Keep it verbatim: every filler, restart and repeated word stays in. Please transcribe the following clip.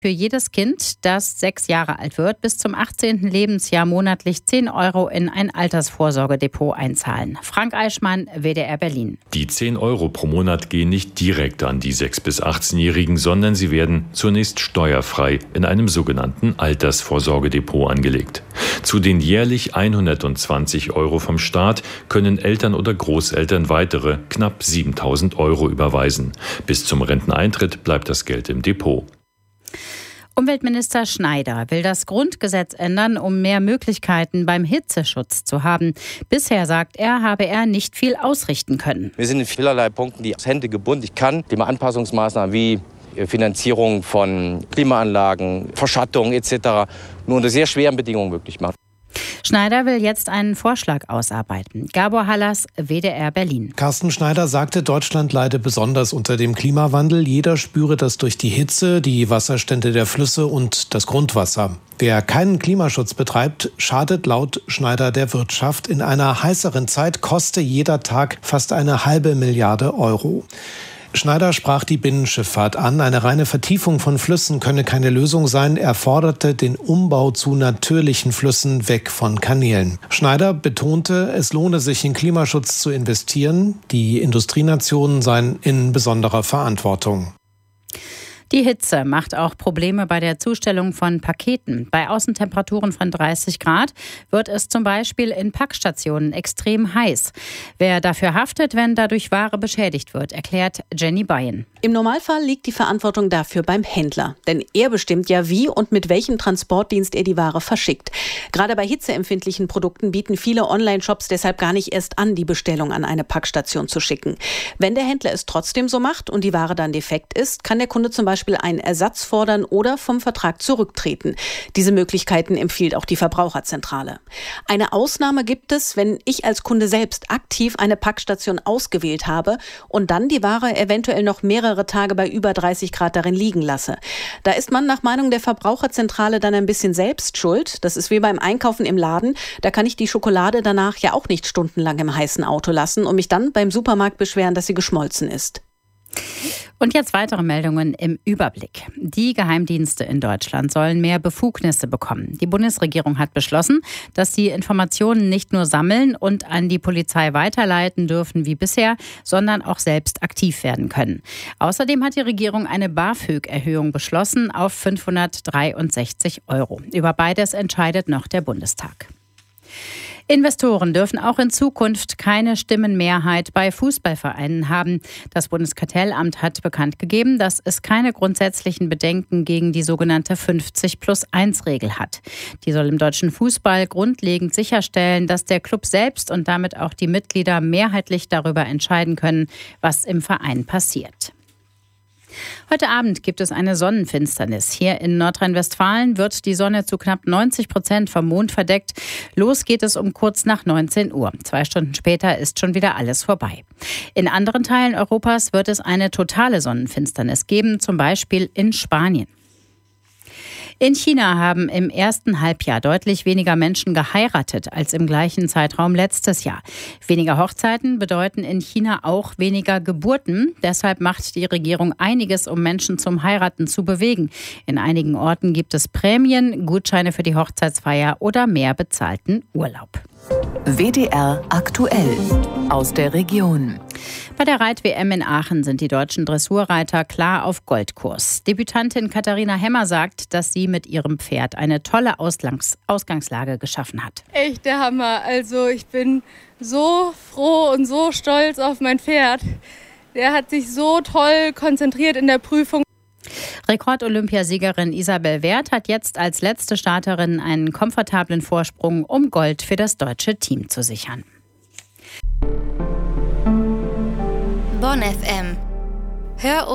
für jedes Kind, das sechs Jahre alt wird, bis zum achtzehnten Lebensjahr monatlich zehn Euro in ein Altersvorsorgedepot einzahlen. Frank Eichmann, W D R Berlin. Die zehn Euro pro Monat gehen nicht direkt an die sechs- bis achtzehnjährigen, sondern sie werden zunächst steuerfrei in einem sogenannten Altersvorsorgedepot angelegt. Zu den jährlich hundertzwanzig Euro vom Staat können Eltern oder Großeltern weitere knapp siebentausend Euro überweisen. Bis zum Renteneintritt bleibt das Geld im Depot. Umweltminister Schneider will das Grundgesetz ändern, um mehr Möglichkeiten beim Hitzeschutz zu haben. Bisher, sagt er, habe er nicht viel ausrichten können. Wir sind in vielerlei Punkten die Hände gebunden. Ich kann die Anpassungsmaßnahmen wie Finanzierung von Klimaanlagen, Verschattung et cetera nur unter sehr schweren Bedingungen möglich machen. Schneider will jetzt einen Vorschlag ausarbeiten. Gabor Hallas, W D R Berlin. Carsten Schneider sagte, Deutschland leide besonders unter dem Klimawandel. Jeder spüre das durch die Hitze, die Wasserstände der Flüsse und das Grundwasser. Wer keinen Klimaschutz betreibt, schadet laut Schneider der Wirtschaft. In einer heißeren Zeit koste jeder Tag fast eine halbe Milliarde Euro. Schneider sprach die Binnenschifffahrt an. Eine reine Vertiefung von Flüssen könne keine Lösung sein. Er forderte den Umbau zu natürlichen Flüssen weg von Kanälen. Schneider betonte, es lohne sich in Klimaschutz zu investieren. Die Industrienationen seien in besonderer Verantwortung. Die Hitze macht auch Probleme bei der Zustellung von Paketen. Bei Außentemperaturen von dreißig Grad wird es zum Beispiel in Packstationen extrem heiß. Wer dafür haftet, wenn dadurch Ware beschädigt wird, erklärt Jenny Bayen. Im Normalfall liegt die Verantwortung dafür beim Händler. Denn er bestimmt ja, wie und mit welchem Transportdienst er die Ware verschickt. Gerade bei hitzeempfindlichen Produkten bieten viele Online-Shops deshalb gar nicht erst an, die Bestellung an eine Packstation zu schicken. Wenn der Händler es trotzdem so macht und die Ware dann defekt ist, kann der Kunde zum Beispiel einen Ersatz fordern oder vom Vertrag zurücktreten. Diese Möglichkeiten empfiehlt auch die Verbraucherzentrale. Eine Ausnahme gibt es, wenn ich als Kunde selbst aktiv eine Packstation ausgewählt habe und dann die Ware eventuell noch mehrere Tage bei über dreißig Grad darin liegen lasse. Da ist man nach Meinung der Verbraucherzentrale dann ein bisschen selbst schuld. Das ist wie beim Einkaufen im Laden. Da kann ich die Schokolade danach ja auch nicht stundenlang im heißen Auto lassen und mich dann beim Supermarkt beschweren, dass sie geschmolzen ist. Und jetzt weitere Meldungen im Überblick. Die Geheimdienste in Deutschland sollen mehr Befugnisse bekommen. Die Bundesregierung hat beschlossen, dass sie Informationen nicht nur sammeln und an die Polizei weiterleiten dürfen wie bisher, sondern auch selbst aktiv werden können. Außerdem hat die Regierung eine BAföG-Erhöhung beschlossen auf fünfhundertdreiundsechzig Euro. Über beides entscheidet noch der Bundestag. Investoren dürfen auch in Zukunft keine Stimmenmehrheit bei Fußballvereinen haben. Das Bundeskartellamt hat bekannt gegeben, dass es keine grundsätzlichen Bedenken gegen die sogenannte fünfzig plus eins Regel hat. Die soll im deutschen Fußball grundlegend sicherstellen, dass der Club selbst und damit auch die Mitglieder mehrheitlich darüber entscheiden können, was im Verein passiert. Heute Abend gibt es eine Sonnenfinsternis. Hier in Nordrhein-Westfalen wird die Sonne zu knapp neunzig Prozent vom Mond verdeckt. Los geht es um kurz nach neunzehn Uhr. Zwei Stunden später ist schon wieder alles vorbei. In anderen Teilen Europas wird es eine totale Sonnenfinsternis geben, zum Beispiel in Spanien. In China haben im ersten Halbjahr deutlich weniger Menschen geheiratet als im gleichen Zeitraum letztes Jahr. Weniger Hochzeiten bedeuten in China auch weniger Geburten. Deshalb macht die Regierung einiges, um Menschen zum Heiraten zu bewegen. In einigen Orten gibt es Prämien, Gutscheine für die Hochzeitsfeier oder mehr bezahlten Urlaub. W D R aktuell aus der Region. Bei der Reit-W M in Aachen sind die deutschen Dressurreiter klar auf Goldkurs. Debütantin Katharina Hemmer sagt, dass sie mit ihrem Pferd eine tolle Ausgangs- Ausgangslage geschaffen hat. Echt der Hammer. Also ich bin so froh und so stolz auf mein Pferd. Der hat sich so toll konzentriert in der Prüfung. Rekord-Olympiasiegerin Isabel Werth hat jetzt als letzte Starterin einen komfortablen Vorsprung, um Gold für das deutsche Team zu sichern. Bonn F M. Hör